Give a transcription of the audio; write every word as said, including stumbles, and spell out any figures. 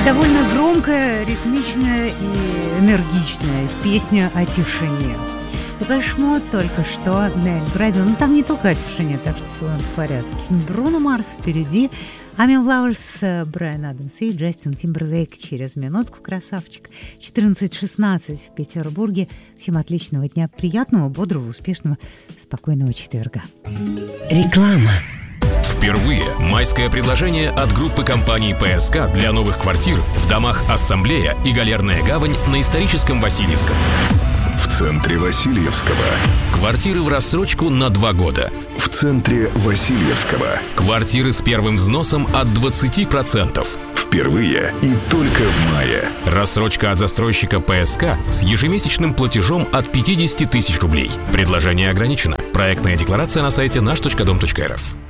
Довольно громкая, ритмичная и энергичная песня о тишине. Депеш Мод только что на радио. Ну, там не только о тишине, так что все в порядке. Бруно Марс впереди. Ами Флауэрс, Брайан Адамс и Джастин Тимберлейк через минутку, красавчик. четырнадцать шестнадцать в Петербурге. Всем отличного дня, приятного, бодрого, успешного, спокойного четверга. Реклама. Впервые майское предложение от группы компаний ПСК для новых квартир в домах Ассамблея и Галерная гавань на историческом Васильевском. В центре Васильевского. Квартиры в рассрочку на два года. В центре Васильевского. Квартиры с первым взносом от двадцать процентов. Впервые и только в мае. Рассрочка от застройщика ПСК с ежемесячным платежом от пятьдесят тысяч рублей. Предложение ограничено. Проектная декларация на сайте наш точка дом точка эр эф.